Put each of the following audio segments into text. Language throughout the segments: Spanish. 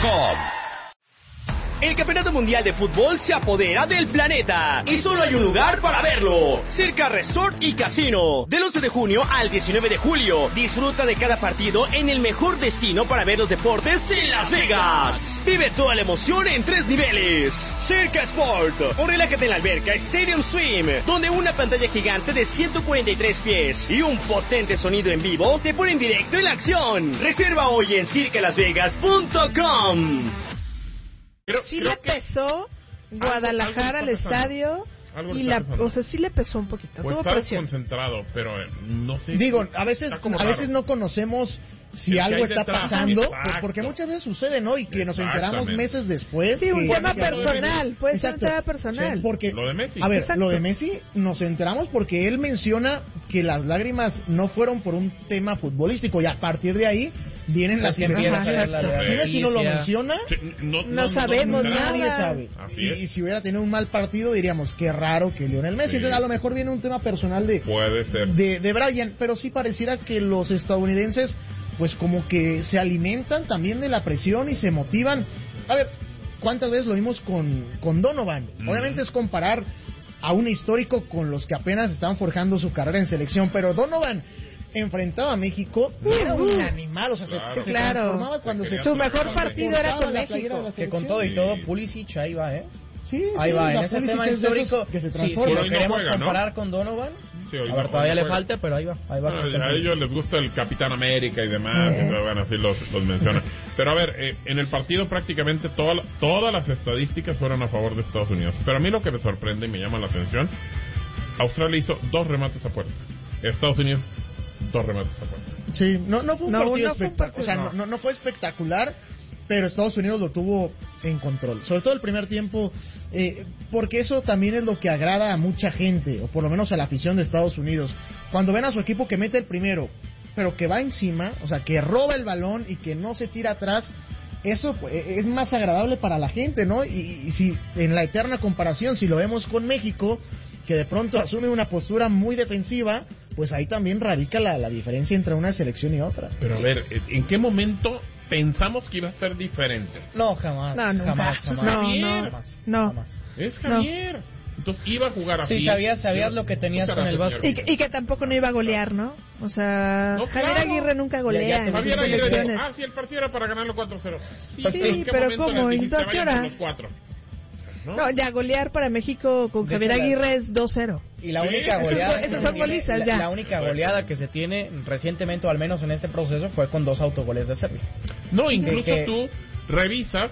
CircaSport.com. El Campeonato Mundial de Fútbol se apodera del planeta y solo hay un lugar para verlo: Circa Resort y Casino. Del 11 de junio al 19 de julio, disfruta de cada partido en el mejor destino para ver los deportes en Las Vegas. Vive toda la emoción en 3 niveles. Circa Sport, o relájate en la alberca Stadium Swim, donde una pantalla gigante de 143 pies y un potente sonido en vivo te ponen directo en la acción. Reserva hoy en circalasvegas.com. Sí le pesó Guadalajara al estadio y o sea, sí le pesó un poquito. Pues tuvo estás presión. concentrado, pero no sé. Digo, a veces no conocemos si algo está pasando, pues porque muchas veces sucede, ¿no? Y que nos enteramos meses después. Sí, un tema personal, puede ser un tema personal. Sí, porque, lo de Messi. A ver, Exacto. lo de Messi nos enteramos porque él menciona que las lágrimas no fueron por un tema futbolístico y a partir de ahí vienen las investigaciones. Si no lo menciona, sí, no sabemos nada. Nadie sabe. Y si hubiera tenido un mal partido diríamos qué raro que Lionel Messi. Sí. Entonces a lo mejor viene un tema personal Puede ser. de Brian, pero sí pareciera que los estadounidenses pues como que se alimentan también de la presión y se motivan. A ver, ¿cuántas veces lo vimos con Donovan? Obviamente es comparar a un histórico con los que apenas están forjando su carrera en selección, pero Donovan enfrentaba a México, era un animal, o sea, se transformaba cuando su mejor partido era con México. Que con todo y todo, Pulisic ahí va, Sí, ahí va, o sea, en ese Pulisic tema es de esos histórico, que se si transforma. lo queremos juega, comparar ¿no? con Donovan, Sí, a ver, todavía le falta, pero ahí va. Bueno, a ellos les gusta el Capitán América y demás, y bueno, así los mencionan. Pero a ver, en el partido prácticamente todas las estadísticas fueron a favor de Estados Unidos. Pero a mí lo que me sorprende y me llama la atención, Australia hizo 2 remates a puerta. Estados Unidos, 2 remates a puerta. Sí, no fue un partido espectacular. O sea, no. no fue espectacular, pero Estados Unidos lo tuvo en control. Sobre todo el primer tiempo, porque eso también es lo que agrada a mucha gente, o por lo menos a la afición de Estados Unidos. Cuando ven a su equipo que mete el primero, pero que va encima, o sea, que roba el balón y que no se tira atrás, eso es más agradable para la gente, ¿no? Y si en la eterna comparación, si lo vemos con México, que de pronto asume una postura muy defensiva, pues ahí también radica la diferencia entre una selección y otra. Pero a ver, ¿en qué momento pensamos que iba a ser diferente? No, jamás. No, nunca. Jamás. No. Jamás. Es Javier. Entonces iba a jugar así. Sí, sabías lo que tenías con el Vasco. Y que tampoco no iba a golear, ¿no? O sea, No, Javier claro. Aguirre nunca golea en sus Javier Aguirre dijo, selecciones. sí, el partido era para ganarlo 4-0. Sí, ¿en qué pero momento ¿cómo? les dijiste, ¿En qué hora? vayan por los 4? No, ya golear para México con De Javier hecho, Aguirre es 2-0. Y la Sí, única goleada esas que son se golizas, tiene, ya. la única goleada que se tiene recientemente, o al menos en este proceso, fue con 2 autogoles de Serbia. No, incluso Que- tú revisas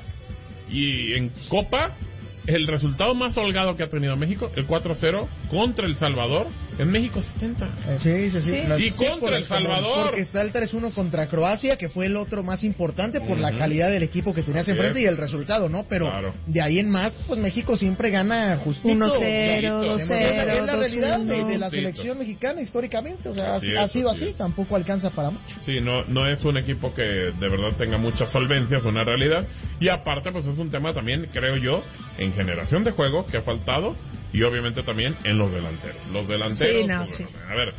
y en Copa el resultado más holgado que ha tenido México, el 4-0 contra El Salvador, en México 70. Sí. Y contra El Salvador. Porque está el 3-1 contra Croacia, que fue el otro más importante por la calidad del equipo que tenías Así enfrente es. y el resultado, ¿no? Pero Claro. de ahí en más, pues México siempre gana justito. 1-0, 2-0, Es la realidad 2-1. de la Justito. selección mexicana históricamente, o sea, Así ha es, sido así así, es. tampoco alcanza para mucho. Sí, no es un equipo que de verdad tenga mucha solvencia, es una realidad. Y aparte, pues es un tema también, creo yo, en generación de juego que ha faltado y obviamente también en los delanteros. Los delanteros, Sí, no, pues, sí. a ver,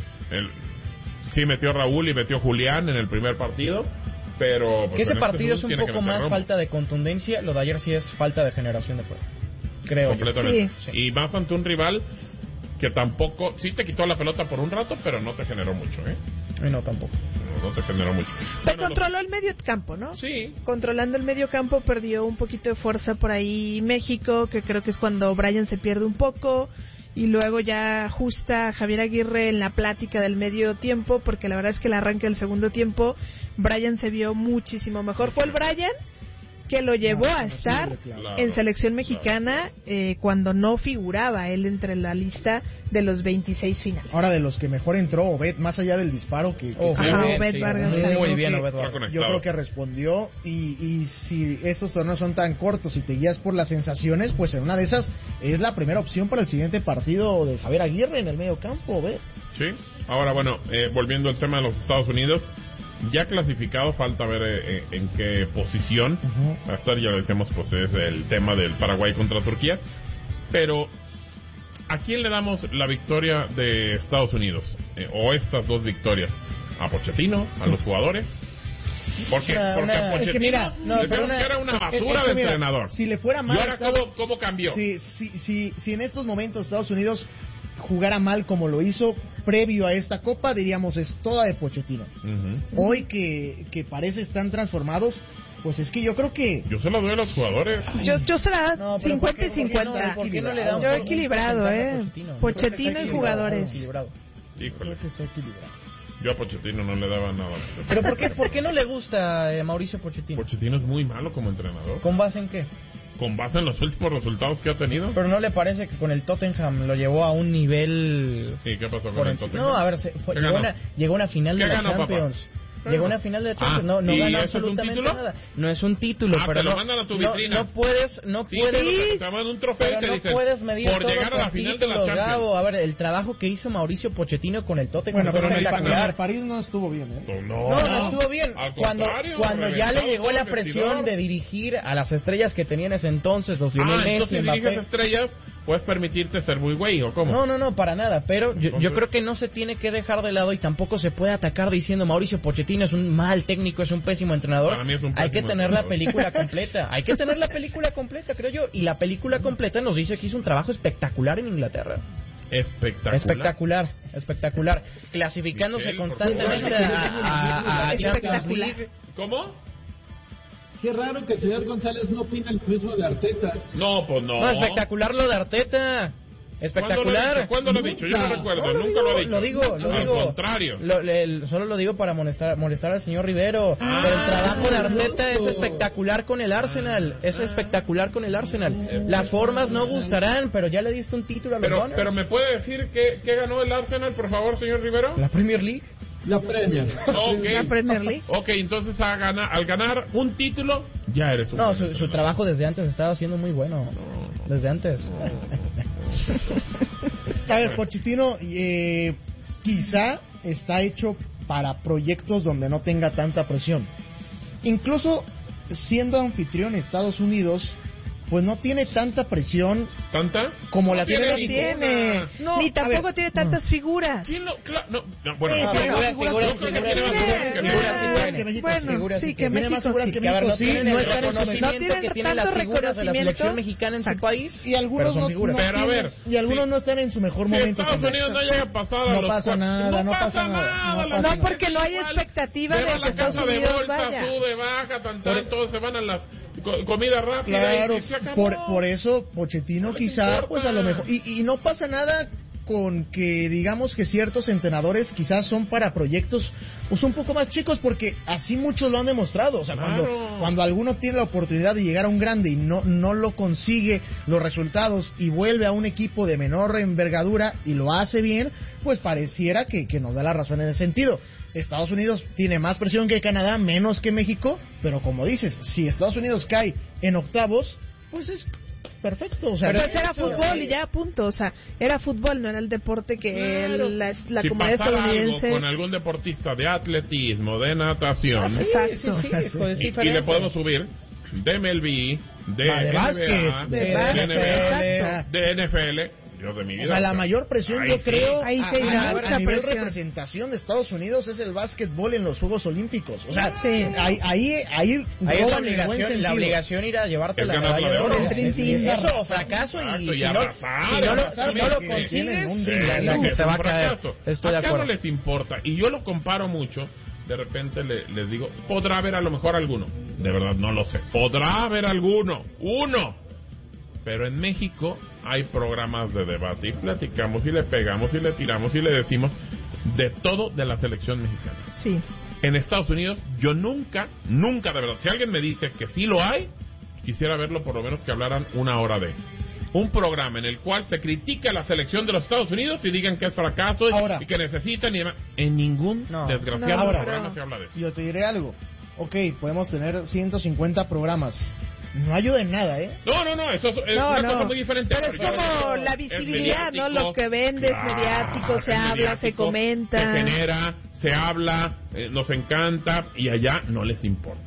sí metió Raúl y metió Julián en el primer partido, pero... pues, Que ese en este partido es segundo un tiene que poco meter más Romo. falta de contundencia, lo de ayer sí es falta de generación de juego. Creo yo. Completamente. Sí. Y más ante un rival que tampoco, sí te quitó la pelota por un rato, pero no te generó mucho, ¿eh? No, tampoco. No te generó mucho. Te Bueno, controló el medio campo, ¿no? Sí. Controlando el medio campo perdió un poquito de fuerza por ahí México, que creo que es cuando Brian se pierde un poco, y luego ya ajusta Javier Aguirre en la plática del medio tiempo, porque la verdad es que el arranque del segundo tiempo Brian se vio muchísimo mejor. Fue el Brian que lo llevó a estar claro. en selección mexicana cuando no figuraba él entre la lista de los 26 finales. Ahora, de los que mejor entró, Obed, más allá del disparo que Ajá, bien, Obed sí, Vargas. muy bien, Obed Está Vargas. conectado. yo creo que respondió y si estos torneos son tan cortos y te guías por las sensaciones, pues en una de esas es la primera opción para el siguiente partido de Javier Aguirre en el medio campo, Obed. Sí. Ahora, bueno, volviendo al tema de los Estados Unidos, ya clasificado, falta ver en qué posición va a estar. Ya decíamos, pues es el tema del Paraguay contra Turquía. Pero, ¿a quién le damos la victoria de Estados Unidos? O estas dos victorias. ¿A Pochettino? ¿A los jugadores? Porque es que mira, que era una basura de entrenador. Si le fuera mal, ¿y ahora cómo cambió? Si en estos momentos Estados Unidos jugara mal como lo hizo previo a esta Copa, diríamos es toda de Pochettino. Hoy que parece están transformados, pues es que yo creo que... Yo se la doy a los jugadores. Yo se la da 50 y 50. ¿Por qué no le da Yo equilibrado, Pochettino y jugadores. Híjole. Creo que está equilibrado. Yo a Pochettino no le daba nada. ¿Pero por qué no le gusta Mauricio Pochettino? Pochettino es muy malo como entrenador. ¿Con base en qué? Con base en los últimos resultados que ha tenido. Pero ¿no le parece que con el Tottenham lo llevó a un nivel... ¿Y qué pasó con el Tottenham? No, a ver, llegó a una final de la Champions. Papá? Llegó a una final de Champions, no ganó absolutamente nada. No es un título, pero te lo mandan a tu vitrina. No puedes, te mandan un trofeo pero y te dicen, puedes medir por todos llegar a la los final de la títulos, Champions. Gabo. A ver, el trabajo que hizo Mauricio Pochettino con el Tottenham Bueno, pero fue en espectacular. el París no estuvo bien, No estuvo bien. Al Cuando ya le llegó la presión de dirigir a las estrellas que tenía en ese entonces, los Lionel Messi, entonces si diriges Mbappé. estrellas, puedes permitirte ser muy güey, ¿o cómo? No, para nada. Pero yo creo que no se tiene que dejar de lado y tampoco se puede atacar diciendo Mauricio Pochettino es un mal técnico, es un pésimo entrenador. Para mí es un Hay que pésimo tener entrenador. la película completa. Hay que tener la película completa, creo yo. Y la película completa nos dice que hizo un trabajo espectacular en Inglaterra. Espectacular. Clasificándose Michel, constantemente a Champions League. ¿Cómo? Qué raro que el señor González no opina lo mismo de Arteta. No, pues no. No, espectacular lo de Arteta. Espectacular. ¿Cuándo lo he dicho? Yo no recuerdo, nunca lo he dicho. Lo digo. Al contrario. Solo lo digo para molestar al señor Rivero. Pero el trabajo de Arteta es espectacular con el Arsenal. Las formas no gustarán, pero ya le diste un título a los Gunners. Pero ¿me puede decir qué ganó el Arsenal, por favor, señor Rivero? La Premier League. La Premier. La Premier League. Ok, entonces al ganar un título, ya eres un... No, su trabajo desde antes estaba siendo muy bueno. Desde antes. A ver, Pochettino quizá está hecho para proyectos donde no tenga tanta presión. Incluso siendo anfitrión en Estados Unidos, pues no tiene tanta presión. ¿Tanta? Como la No tiene. tiene. No, ni tampoco tiene tantas figuras. ¿Quién lo...? Bueno, Figuras sí que México sí. Que a ver, no tienen el reconocimiento no tienen que tienen tanto las figuras de la selección reconocimiento. mexicana en su país. Y algunos pero son figuras. Pero a ver, y algunos no están en su mejor si momento. Estados Unidos no llega a pasar a No los pasa nada, no pasa nada. No, porque no hay expectativa de que Estados Unidos vaya. Sube, baja, todos se van a las comidas rápidas. Claro, y se acabó. por eso Pochettino quizá, pues a lo mejor, y no pasa nada con que digamos que ciertos entrenadores quizás son para proyectos pues un poco más chicos, porque así muchos lo han demostrado. O sea, cuando alguno tiene la oportunidad de llegar a un grande y no lo consigue los resultados y vuelve a un equipo de menor envergadura y lo hace bien, pues pareciera que nos da la razón en ese sentido. Estados Unidos tiene más presión que Canadá, menos que México, pero como dices, si Estados Unidos cae en octavos, pues es perfecto. O sea, pero pues era fútbol y ya, punto. O sea, era fútbol, no era el deporte que la si comunidad estadounidense. Algo con algún deportista de atletismo, de natación, exacto. Y le podemos subir de MLB, de básquet, de NFL. Dios de mi vida, o sea, la mayor presión, yo creo, ahí se a nivel presión. representación de Estados Unidos es el básquetbol en los Juegos Olímpicos. O sea, sí. ahí roban en el buen sentido. La obligación ir a llevarte la medalla de oro. Eso o fracaso, y si no lo consigues, te va a caer. Estoy de acuerdo. No les importa, y yo lo comparo mucho. De repente les digo, podrá haber a lo mejor alguno, de verdad no lo sé, podrá haber uno, pero en México hay programas de debate y platicamos y le pegamos y le tiramos y le decimos de todo de la selección mexicana. Sí. En Estados Unidos yo nunca, de verdad, si alguien me dice que sí lo hay, quisiera verlo por lo menos que hablaran una hora de un programa en el cual se critica la selección de los Estados Unidos y digan que es fracaso y que necesitan y demás. En ningún desgraciado programa se habla de eso. Yo te diré algo. Ok, podemos tener 150 programas. No ayuda en nada, ¿eh? No, eso es una cosa muy diferente. Pero es como la visibilidad, ¿no? Lo que vendes, mediático, se habla, se comenta. Se genera, se habla, nos encanta, y allá no les importa.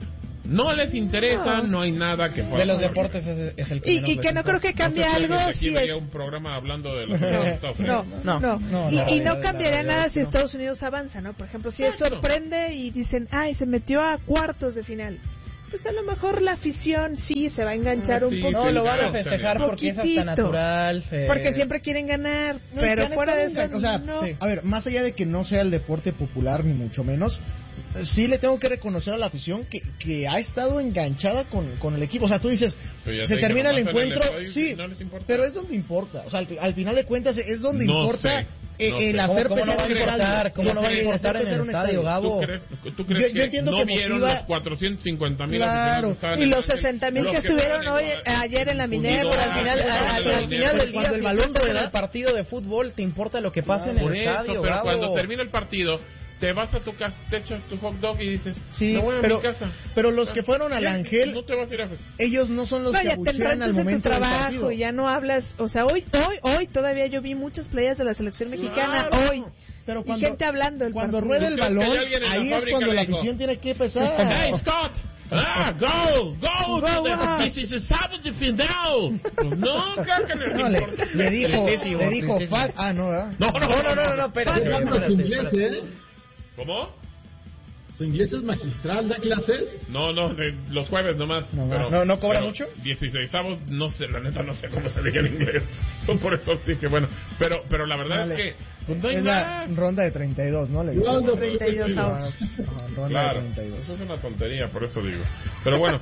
No les interesa, no hay nada que pueda. De los deportes es el que y que no creo que cambie algo si veía un programa hablando de los Estados Unidos. No. Y no cambiaría nada si Estados Unidos avanza, ¿no? Por ejemplo, si sorprende y dicen, se metió a cuartos de final. Pues a lo mejor la afición sí se va a enganchar un poco. No, lo van a festejar porque es hasta natural. Porque siempre quieren ganar, pero fuera de eso, a ver, más allá de que no sea el deporte popular, ni mucho menos, sí le tengo que reconocer a la afición que ha estado enganchada con el equipo. O sea, tú dices, se termina el encuentro, sí, no pero es donde importa. O sea, al final de cuentas es donde importa el hacer pesar. ¿Cómo no va a importar en el estadio, Gabo? ¿Tú crees que no vieron los 450,000 aficionados que estaban y los 60,000 que estuvieron ayer en la Minerva? Al final del día, cuando el balón rueda el partido de fútbol, te importa lo que pasa en el estadio, pero Gabo. cuando termina el partido, te vas a tu casa, te echas tu hot dog y dices, sí, voy a mi casa. Pero los que fueron al Ángel, no te vas a ir a ellos no son los que abuchean al momento del partido. Ya no hablas, o sea, hoy todavía yo vi muchas playas de la selección mexicana, pero y gente hablando cuando rueda el balón, ahí es cuando la afición tiene que pesar. Hey, Scott! Go! This is a sábado final. No, creo que le dijo, no, espérate. ¿Cómo? ¿Su inglés es magistral? ¿Da clases? No, los jueves nomás. ¿No cobra mucho? 16avos, no sé, la neta no sé cómo se diga en inglés. Por eso sí que bueno. Pero la verdad es que no hay la ronda de 32, ¿no? Ronda de 32 avos. Claro, eso es una tontería, por eso digo. Pero bueno,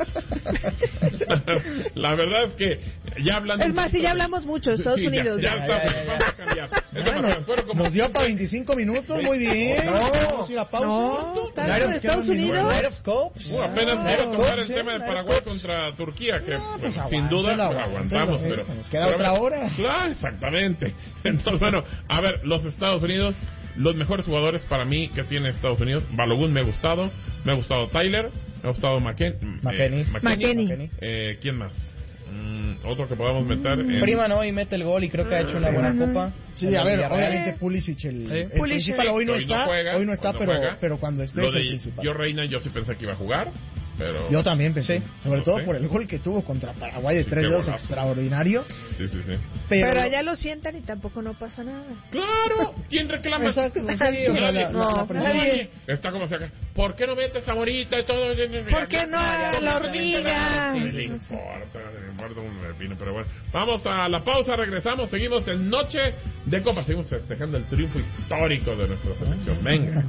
la verdad es que ya hablando... Es más, si ya hablamos mucho de Estados Unidos. Ya vamos a cambiar. Nos dio para 25 minutos, muy bien. Vamos a ir a pausa. De Estados Unidos. Apenas quiero tocar el tema de Paraguay contra Turquía, que sin duda aguantamos, pero nos queda otra hora. Claro, exactamente. Entonces, bueno, a ver, los Estados Unidos, los mejores jugadores para mí que tiene Estados Unidos, Balogun me ha gustado Tyler, me ha gustado McKennie. ¿Quién más? Otro que podamos meter Freeman hoy mete el gol y creo que ha hecho una buena copa. Sí, a ver, obviamente Pulisic el principal hoy no está, pero cuando esté es el principal. Yo Reina, yo sí pensé que iba a jugar, pero yo también pensé, sobre todo por el gol que tuvo contra Paraguay de 3-2, extraordinario. Sí. Pero allá lo sientan y tampoco no pasa nada. Claro, ¿quién reclama? Exacto, nadie. Está como si acá, ¿por qué no metes a Morita y todo? ¿Por qué no a la hormiga? No le importa un repino, pero bueno. Vamos a la pausa, regresamos, seguimos en Noche de Copa, seguimos festejando el triunfo histórico de nuestra selección. Venga.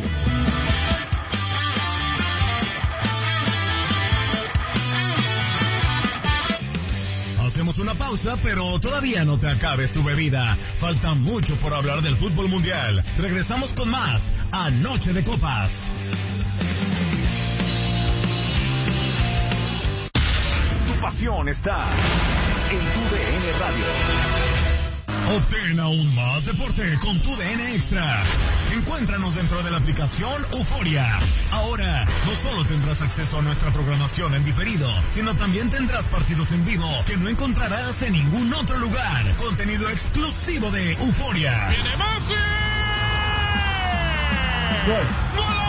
Hacemos una pausa, pero todavía no te acabes tu bebida. Falta mucho por hablar del fútbol mundial. Regresamos con más a Noche de Copas. Tu pasión está en TUDN Radio. Obtén aún más deporte con TUDN Extra. Encuéntranos dentro de la aplicación Euforia. Ahora, no solo tendrás acceso a nuestra programación en diferido, sino también tendrás partidos en vivo que no encontrarás en ningún otro lugar. Contenido exclusivo de Euforia. ¡Viene Messi! ¡Golazo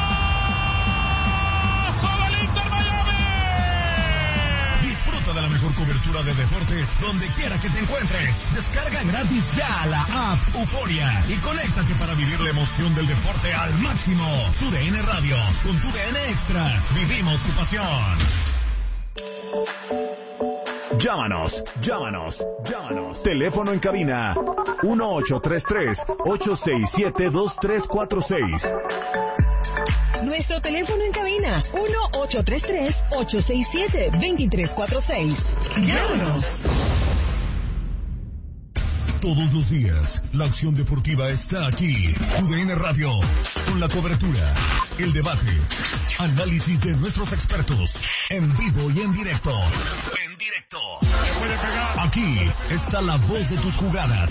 del Inter Miami! Disfruta de la mejor cobertura de deportes donde quiera que te encuentres. Descarga gratis ya la app Euforia y conéctate para vivir la emoción del deporte al máximo. TUDN Radio, con TUDN Extra, vivimos tu pasión. Llámanos. Teléfono en cabina 1833-867-2346. Nuestro teléfono en cabina 1833-867-2346. Llámanos. Todos los días, la acción deportiva está aquí. TUDN Radio, con la cobertura, el debate, análisis de nuestros expertos, en vivo y en directo. Aquí está la voz de tus jugadas.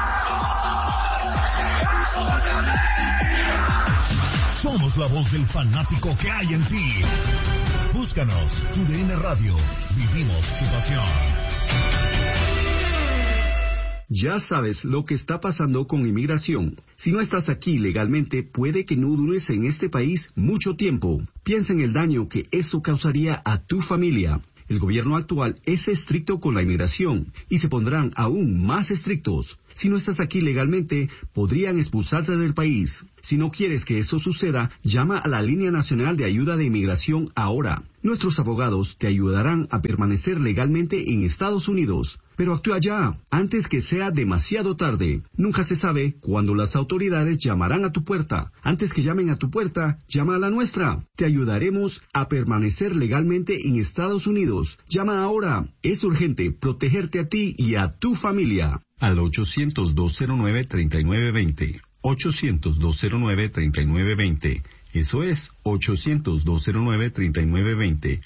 Somos la voz del fanático que hay en ti. Búscanos, TUDN Radio, vivimos tu pasión. Ya sabes lo que está pasando con inmigración. Si no estás aquí legalmente, puede que no dures en este país mucho tiempo. Piensa en el daño que eso causaría a tu familia. El gobierno actual es estricto con la inmigración y se pondrán aún más estrictos. Si no estás aquí legalmente, podrían expulsarte del país. Si no quieres que eso suceda, llama a la Línea Nacional de Ayuda de Inmigración ahora. Nuestros abogados te ayudarán a permanecer legalmente en Estados Unidos. Pero actúa ya, antes que sea demasiado tarde. Nunca se sabe cuándo las autoridades llamarán a tu puerta. Antes que llamen a tu puerta, llama a la nuestra. Te ayudaremos a permanecer legalmente en Estados Unidos. Llama ahora. Es urgente protegerte a ti y a tu familia. Al 800-209-3920. 800-209-3920. Eso es 800-209-3920.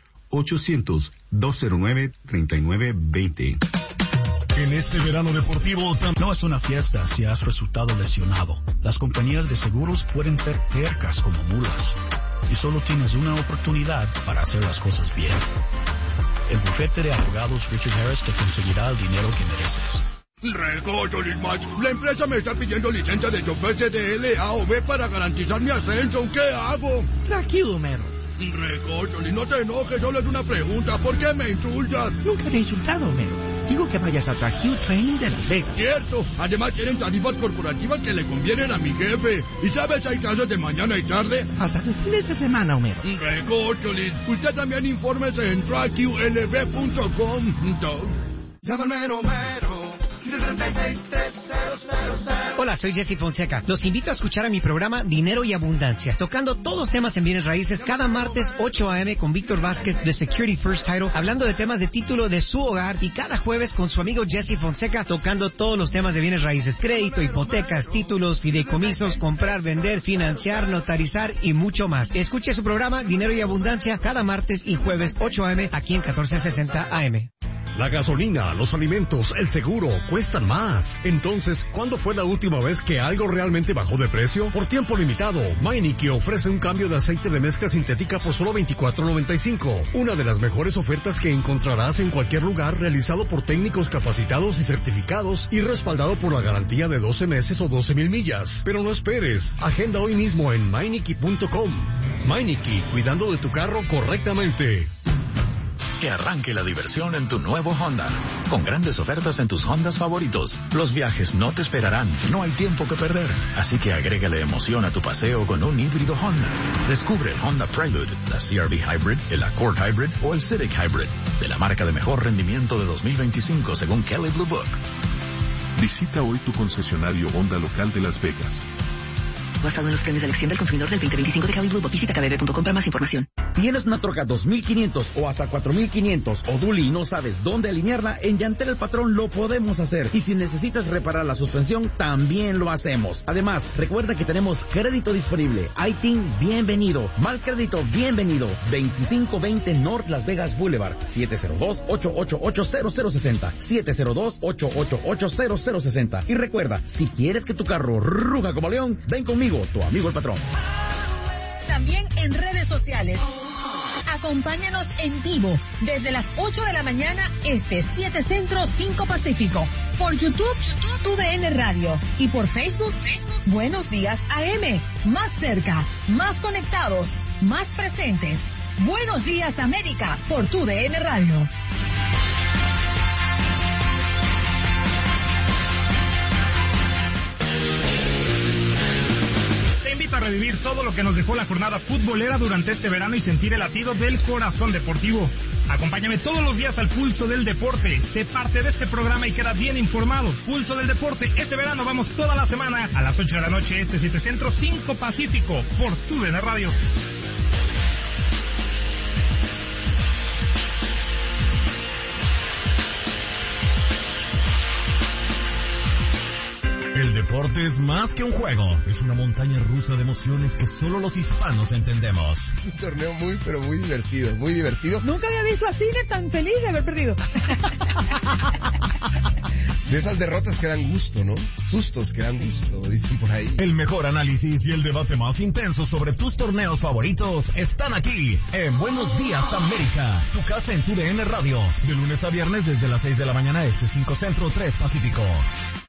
800-209-3920. En este verano deportivo no es una fiesta si has resultado lesionado. Las compañías de seguros pueden ser tercas como mulas. Y solo tienes una oportunidad para hacer las cosas bien. El bufete de abogados Richard Harris te conseguirá el dinero que mereces. Recocho, Lismach. La empresa me está pidiendo licencia de chofer CDL, A o B para garantizar mi ascenso. ¿Qué hago? Tranquilo, Homero. Recocho, no te enojes, solo es una pregunta. ¿Por qué me insultas? Nunca te he insultado, Homero. Digo que vayas a Trujillo Training de Las Vegas. Cierto. Además tienen tarifas corporativas que le convienen a mi jefe. ¿Y sabes, hay clases de mañana y tarde? Hasta los fines de semana, Homero. Recocho, usted también infórmese en trujillolv.com. Llámame Homero. Hola, soy Jesse Fonseca. Los invito a escuchar a mi programa Dinero y Abundancia, tocando todos los temas en bienes raíces cada martes 8 a.m. con Víctor Vázquez de Security First Title, hablando de temas de título de su hogar, y cada jueves con su amigo Jesse Fonseca, tocando todos los temas de bienes raíces, crédito, hipotecas, títulos, fideicomisos, comprar, vender, financiar, notarizar y mucho más. Escuche su programa Dinero y Abundancia cada martes y jueves 8 a.m. aquí en 1460 AM. La gasolina, los alimentos, el seguro cuestan más. Entonces, ¿cuándo fue la última vez que algo realmente bajó de precio? Por tiempo limitado, Meineke ofrece un cambio de aceite de mezcla sintética por solo $24.95. Una de las mejores ofertas que encontrarás en cualquier lugar, realizado por técnicos capacitados y certificados y respaldado por la garantía de 12 meses o 12,000 millas. Pero no esperes. Agenda hoy mismo en Meineke.com. Meineke, cuidando de tu carro correctamente. Que arranque la diversión en tu nuevo Honda, con grandes ofertas en tus Hondas favoritos. Los viajes no te esperarán, no hay tiempo que perder, así que agrégale emoción a tu paseo con un híbrido Honda. Descubre el Honda Prelude, la CR-V Hybrid, el Accord Hybrid o el Civic Hybrid, de la marca de mejor rendimiento de 2025 según Kelley Blue Book. Visita hoy tu concesionario Honda local de Las Vegas. Basado en los premios de elección del consumidor del 2025 de Kelley Blue Book. Visita kbb.com para más información. ¿Tienes una troca 2500 o hasta 4500 o dually y no sabes dónde alinearla? En Llantel El Patrón lo podemos hacer. Y si necesitas reparar la suspensión, también lo hacemos. Además, recuerda que tenemos crédito disponible. ITIN, bienvenido. Mal crédito, bienvenido. 2520 North Las Vegas Boulevard. 702-888-0060. 702-888-0060. Y recuerda, si quieres que tu carro ruja como león, ven conmigo, tu amigo el patrón. También en redes sociales. Acompáñanos en vivo desde las 8 de la mañana 7 Centro, 5 Pacífico. Por YouTube, TUDN Radio. Y por Facebook, Buenos Días AM. Más cerca, más conectados, más presentes. Buenos Días América por TUDN Radio. A revivir todo lo que nos dejó la jornada futbolera durante este verano y sentir el latido del corazón deportivo. Acompáñame todos los días al Pulso del Deporte. Sé parte de este programa y queda bien informado. Pulso del Deporte. Este verano vamos toda la semana a las 8 de la noche 7 Centro, 5 Pacífico por TUDN Radio. El deporte es más que un juego, es una montaña rusa de emociones que solo los hispanos entendemos. Un torneo muy divertido, muy divertido. Nunca había visto a Cine tan feliz de haber perdido. De esas derrotas que dan gusto, ¿no? Sustos que dan gusto, dicen por ahí. El mejor análisis y el debate más intenso sobre tus torneos favoritos están aquí en Buenos Días América, tu casa en TUDN Radio, de lunes a viernes desde las 6 de la mañana 5 Centro, 3 Pacífico.